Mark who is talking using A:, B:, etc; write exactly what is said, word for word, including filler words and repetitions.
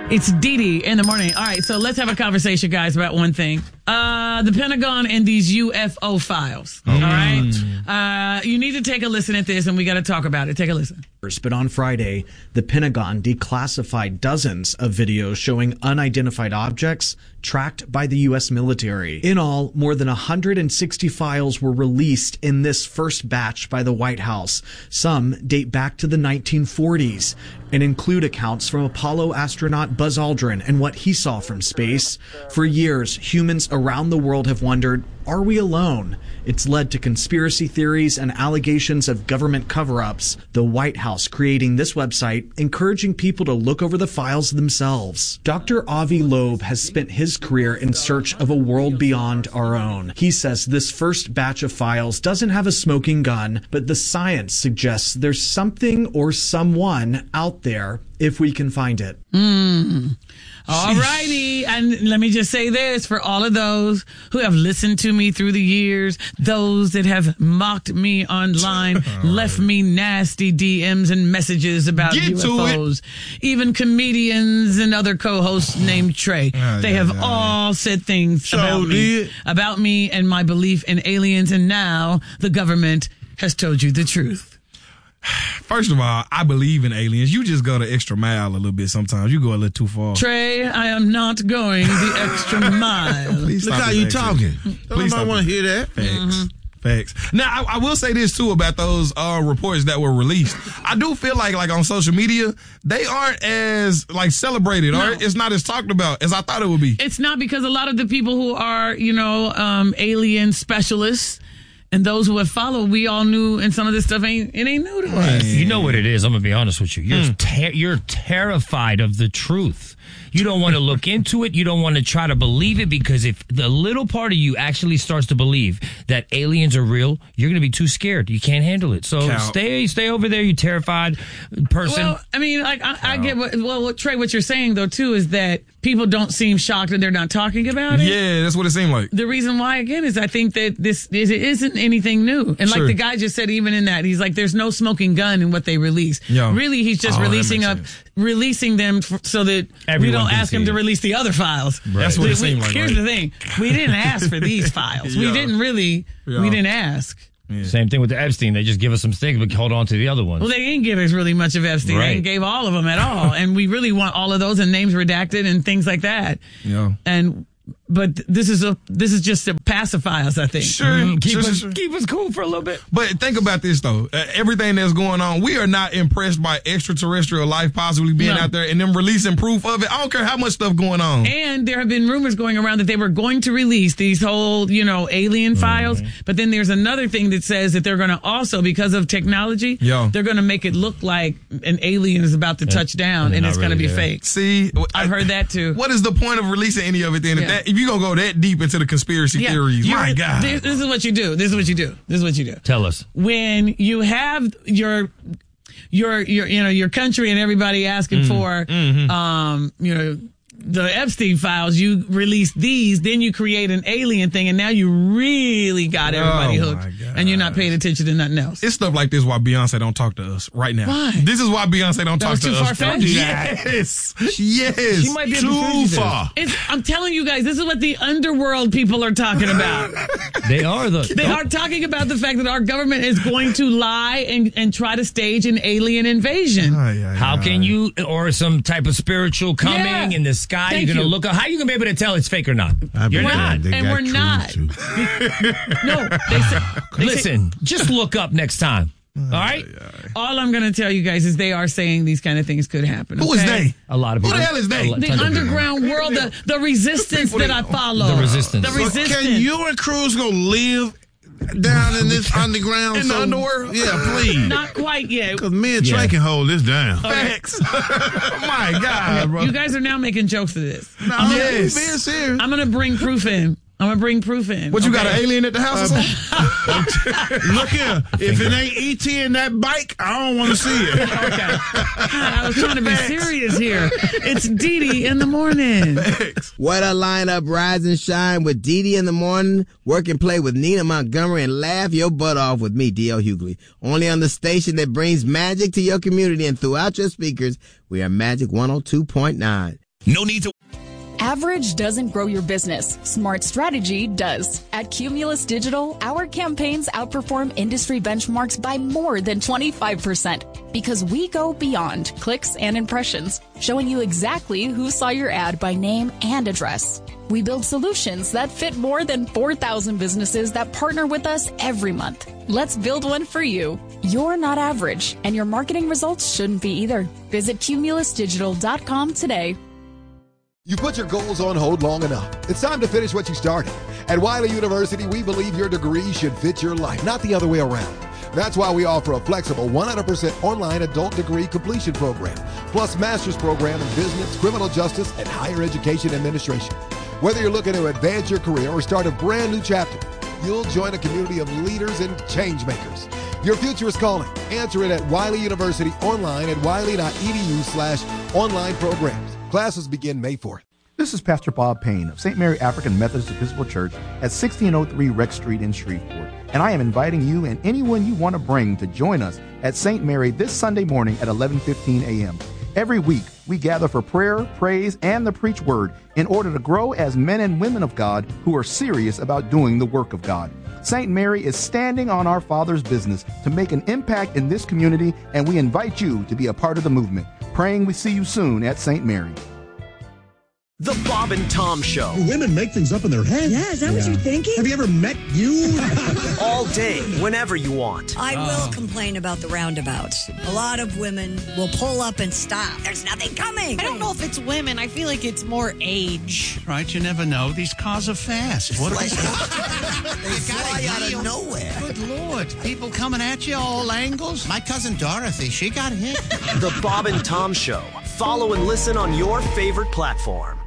A: It's Dee Dee in the morning. All right, so let's have a conversation, guys, about one thing. Uh, the Pentagon and these U F O files. Mm. All right? Uh, you need to take a listen at this, and we got to talk about it. Take a listen.
B: But on Friday, the Pentagon declassified dozens of videos showing unidentified objects tracked by the U S military. In all, more than one hundred sixty files were released in this first batch by the White House. Some date back to the nineteen forties and include accounts from Apollo astronaut Buzz Aldrin and what he saw from space. For years, humans around the world have wondered, are we alone? It's led to conspiracy theories and allegations of government cover-ups. The White House creating this website, encouraging people to look over the files themselves. Doctor Avi Loeb has spent his career in search of a world beyond our own. He says this first batch of files doesn't have a smoking gun, but the science suggests there's something or someone out there if we can find it.
A: Mm. All righty. And let me just say this for all of those who have listened to me through the years, those that have mocked me online, left right. me nasty D Ms and messages about Get U F Os, even comedians and other co-hosts named Trey. Oh, they yeah, have yeah, all yeah. said things so about me, did. about me and my belief in aliens, and now the government has told you the truth.
C: First of all, I believe in aliens. You just go the extra mile a little bit sometimes. You go a little too far.
A: Trey, I am not going the extra mile.
D: Look how you talking. Please don't want to hear that.
C: Facts. Mm-hmm. Facts. Now, I, I will say this, too, about those uh, reports that were released. I do feel like, like on social media, they aren't as, like, celebrated, no. or it's not as talked about as I thought it would be.
A: It's not, because a lot of the people who are, you know, um, alien specialists and those who have followed, we all knew, and some of this stuff ain't it ain't new to us.
E: You know what it is. I'm gonna be honest with you. You're mm. ter- you're terrified of the truth. You don't want to look into it. You don't want to try to believe it, because if the little part of you actually starts to believe that aliens are real, you're going to be too scared. You can't handle it. So Cal. stay stay over there, you terrified person.
A: Well, I mean, like I, I get what, well, what, Trey, what you're saying, though, too, is that people don't seem shocked and they're not talking about it.
C: Yeah, that's what it seemed like.
A: The reason why, again, is I think that this is, it isn't anything new. And sure. like the guy just said, even in that, he's like, there's no smoking gun in what they release. Yo. Really, he's just oh, releasing up, releasing them for, so that Everyone we don't ask him to release the other files.
C: Right. That's what we, it seemed like.
A: Here's
C: right?
A: the thing. We didn't ask for these files. Yeah. We didn't really, yeah. we didn't ask.
E: Yeah. Same thing with the Epstein. They just give us some things, but hold on to the other ones.
A: Well, they didn't give us really much of Epstein. Right. They didn't give all of them at all. And we really want all of those and names redacted and things like that.
C: Yeah.
A: And but this is a this is just to pacify us, I think.
C: Sure,
A: mm-hmm.
C: keep
A: sure,
C: us
A: sure.
C: keep us cool for a little bit. But think about this though: uh, everything that's going on, we are not impressed by extraterrestrial life possibly being no. out there and them releasing proof of it. I don't care how much stuff going on.
A: And there have been rumors going around that they were going to release these whole, you know, alien mm-hmm. files. But then there's another thing that says that they're going to also, because of technology, Yo. they're going to make it look like an alien is about to yeah. touch down, and, and it's going to be there. fake.
C: See,
A: I've I, heard that too.
C: What is the point of releasing any of it then? Yeah. If, that, if you're gonna go that deep into the conspiracy yeah. theories.
A: You're,
C: My God.
A: This, this is what you do. This is what you do. This is what you do.
E: Tell us.
A: When you have your your your you know your country and everybody asking mm. for mm-hmm. um you know the Epstein files, you release these, then you create an alien thing, and now you really got everybody oh hooked, and you're not paying attention to nothing else.
C: It's stuff like this why Beyonce don't talk to us right now.
A: Why?
C: This is why Beyonce don't
A: that
C: talk
A: was
C: to
A: too
C: us.
A: Far-fetched?
C: Yes, yes.
A: She might be
D: too far.
A: It's, I'm telling you guys, this is what the underworld people are talking about.
E: They are the.
A: They are talking about the fact that our government is going to lie and, and try to stage an alien invasion.
C: Oh, yeah,
E: How
C: yeah.
E: can you, or some type of spiritual coming
A: yeah.
E: in the sky?
A: Thank
E: you're going to
A: you.
E: look. How are you going to be able to tell it's fake or not? You're not.
A: And we're not. No. They say, they
E: Listen, say, just look up next time. All right?
A: All I'm going to tell you guys is they are saying these kind of things could happen.
C: Who
A: okay?
C: is they?
E: A lot of people.
C: Who the hell is they?
A: The underground world, the, the resistance that I follow.
E: The resistance.
A: The resistance.
D: Can you and Cruz go live down in this underground?
C: In
D: so,
C: the underworld?
D: Yeah, please.
A: Not quite yet.
D: Because me and Trey yeah. can hold this down.
C: Facts. My God, bro.
A: You guys are now making jokes of this.
D: No,
A: I'm
D: yes.
A: gonna,
D: being serious.
A: I'm going to bring proof in. I'm going to bring proof in.
C: What, you
A: okay?
C: got an alien at the house or something?
D: Look here. If it ain't E T in that bike, I don't want to see it.
A: Okay. God, I was trying to be serious here. It's Dee Dee in the morning.
F: What a lineup. Rise and shine with Dee Dee in the morning. Work and play with Nina Montgomery and laugh your butt off with me, D L Hughley. Only on the station that brings magic to your community and throughout your speakers. We are Magic one oh two point nine.
G: No need to.
H: Average doesn't grow your business. Smart strategy does. At Cumulus Digital, our campaigns outperform industry benchmarks by more than twenty-five percent because we go beyond clicks and impressions, showing you exactly who saw your ad by name and address. We build solutions that fit more than four thousand businesses that partner with us every month. Let's build one for you. You're not average, and your marketing results shouldn't be either. Visit cumulus digital dot com today.
I: You put your goals on hold long enough. It's time to finish what you started. At Wiley University, we believe your degree should fit your life, not the other way around. That's why we offer a flexible one hundred percent online adult degree completion program, plus master's program in business, criminal justice, and higher education administration. Whether you're looking to advance your career or start a brand new chapter, you'll join a community of leaders and change makers. Your future is calling. Answer it at Wiley University online at wiley.edu slash online programs. Classes begin May fourth.
J: This is Pastor Bob Payne of Saint Mary African Methodist Episcopal Church at sixteen oh three Rex Street in Shreveport. And I am inviting you and anyone you want to bring to join us at Saint Mary this Sunday morning at eleven fifteen a.m. Every week, we gather for prayer, praise, and the preach word in order to grow as men and women of God who are serious about doing the work of God. Saint Mary is standing on our Father's business to make an impact in this community, and we invite you to be a part of the movement. Praying we see you soon at Saint Mary.
G: The Bob and Tom Show.
K: Women make things up in their head.
L: Yeah, is that yeah. what you're thinking?
K: Have you ever met you?
G: All day, whenever you want.
L: I oh. will complain about the roundabouts. A lot of women will pull up and stop. There's nothing coming.
M: I don't know if it's women. I feel like it's more age.
N: Right, you never know. These cars are fast. What are they?
O: They fly out of nowhere.
N: Good Lord. People coming at you all angles. My cousin Dorothy, she got hit.
G: The Bob and Tom Show. Follow and listen on your favorite platform.